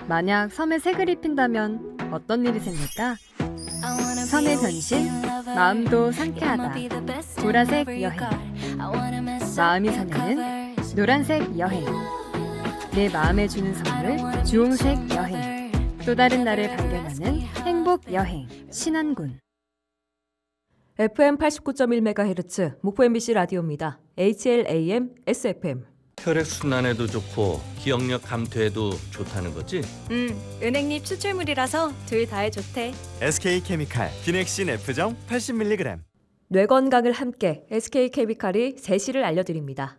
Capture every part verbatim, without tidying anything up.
만약 섬에 색을 입힌다면 어떤 일이 생길까? 섬의 변신, 마음도 상쾌하다. 보라색 여행. 마음이 설레는 노란색 여행. 내 마음에 주는 선물, 주홍색 여행. 또 다른 나를 발견하는 행복 여행, 신안군. 에프엠 팔십구 점 일 메가헤르츠 목포 엠비씨 라디오입니다. 에이치엘에이엠, 에스에프엠. 혈액순환에도 좋고 기억력 감퇴에도 좋다는 거지? 음, 은행잎 추출물이라서 둘 다에 좋대. 에스케이케미칼 비넥신 F정 팔십 밀리그램. 뇌 건강을 함께 에스케이케미칼이 세시를 알려드립니다.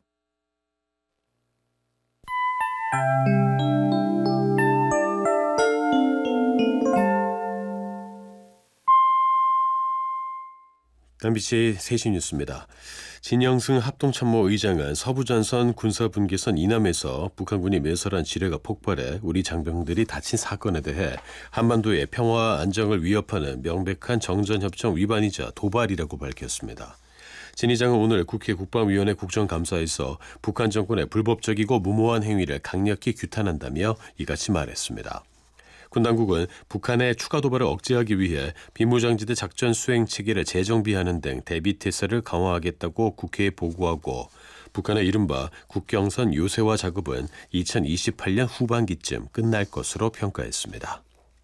엠비씨 세시 뉴스입니다. 진영승 합동참모 의장은 서부전선 군사분계선 이남에서 북한군이 매설한 지뢰가 폭발해 우리 장병들이 다친 사건에 대해 한반도의 평화와 안정을 위협하는 명백한 정전협정 위반이자 도발이라고 밝혔습니다. 진 의장은 오늘 국회 국방위원회 국정감사에서 북한 정권의 불법적이고 무모한 행위를 강력히 규탄한다며 이같이 말했습니다. 군 당국은 북한의 추가 도발을 억제하기 위해 비무장지대 작전 수행 체계를 재정비하는 등 대비 태세를 강화하겠다고 국회에 보고하고 북한의 이른바 국경선 요새화 작업은 이천이십팔 년 후반기쯤 끝날 것으로 평가했습니다.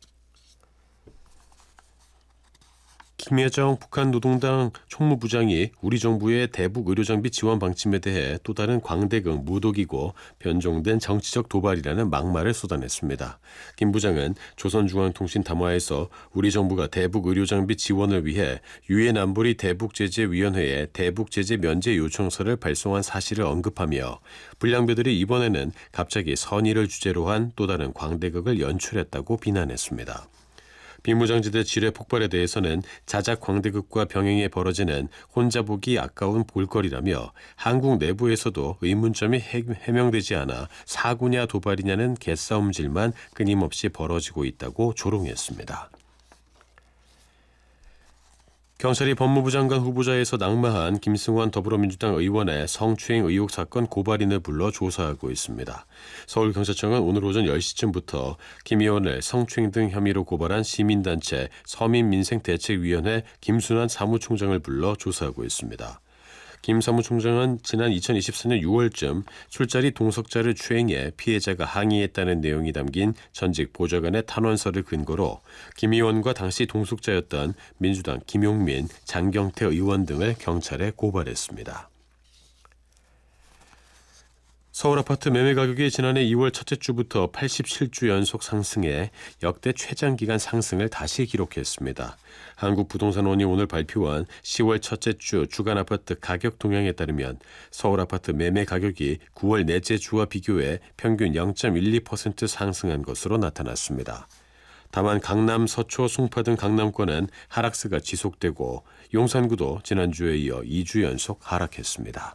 김여정 북한 노동당 총무부장이 우리 정부의 대북 의료장비 지원 방침에 대해 또 다른 광대극 모독이고 변종된 정치적 도발이라는 막말을 쏟아냈습니다. 김 부장은 조선중앙통신 담화에서 우리 정부가 대북 의료장비 지원을 위해 유엔 안보리 대북제재위원회에 대북제재 면제 요청서를 발송한 사실을 언급하며 불량배들이 이번에는 갑자기 선의를 주제로 한 또 다른 광대극을 연출했다고 비난했습니다. 비무장지대 지뢰 폭발에 대해서는 자작 광대극과 병행해 벌어지는 혼자 보기 아까운 볼거리라며 한국 내부에서도 의문점이 해명되지 않아 사고냐 도발이냐는 개싸움질만 끊임없이 벌어지고 있다고 조롱했습니다. 경찰이 법무부 장관 후보자에서 낙마한 김승환 더불어민주당 의원의 성추행 의혹 사건 고발인을 불러 조사하고 있습니다. 서울경찰청은 오늘 오전 열 시쯤부터 김 의원을 성추행 등 혐의로 고발한 시민단체 서민민생대책위원회 김순환 사무총장을 불러 조사하고 있습니다. 김 사무총장은 지난 이천이십사 년 유월쯤 술자리 동석자를 추행해 피해자가 항의했다는 내용이 담긴 전직 보좌관의 탄원서를 근거로 김 의원과 당시 동석자였던 민주당 김용민, 장경태 의원 등을 경찰에 고발했습니다. 서울 아파트 매매 가격이 지난해 이월 첫째 주부터 팔십칠 주 연속 상승해 역대 최장기간 상승을 다시 기록했습니다. 한국부동산원이 오늘 발표한 시월 첫째 주 주간 아파트 가격 동향에 따르면 서울 아파트 매매 가격이 구월 넷째 주와 비교해 평균 영 점 일이 퍼센트 상승한 것으로 나타났습니다. 다만 강남, 서초, 송파 등 강남권은 하락세가 지속되고 용산구도 지난주에 이어 이 주 연속 하락했습니다.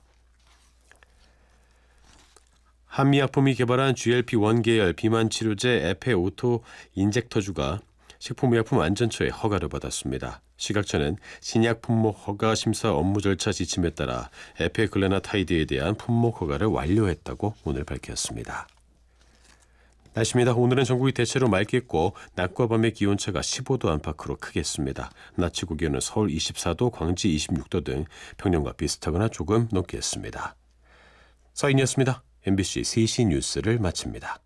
한미약품이 개발한 지엘피 일 계열 비만 치료제 에페오토 인젝터주가 식품의약품안전처에 허가를 받았습니다. 식약처는 신약 품목 허가 심사 업무 절차 지침에 따라 에페글레나타이드에 대한 품목 허가를 완료했다고 오늘 밝혔습니다. 날씨입니다. 오늘은 전국이 대체로 맑겠고 낮과 밤의 기온차가 십오 도 안팎으로 크겠습니다. 낮 최고 기온은 서울 이십사 도, 광주 이십육 도 등 평년과 비슷하거나 조금 높겠습니다. 서인이었습니다. 엠비씨 세시 뉴스를 마칩니다.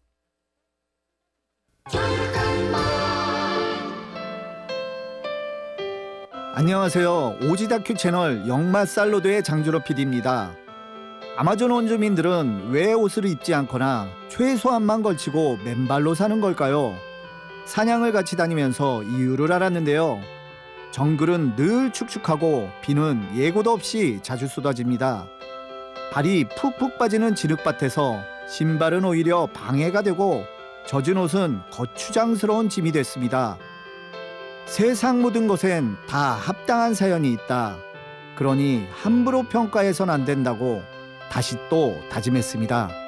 안녕하세요. 오지 다큐 채널 영마 살로드의 장준호 피디입니다. 아마존 원주민들은 왜 옷을 입지 않거나 최소한만 걸치고 맨발로 사는 걸까요? 사냥을 같이 다니면서 이유를 알았는데요. 정글은 늘 축축하고 비는 예고도 없이 자주 쏟아집니다. 발이 푹푹 빠지는 진흙밭에서 신발은 오히려 방해가 되고 젖은 옷은 거추장스러운 짐이 됐습니다. 세상 모든 것엔 다 합당한 사연이 있다. 그러니 함부로 평가해선 안 된다고 다시 또 다짐했습니다.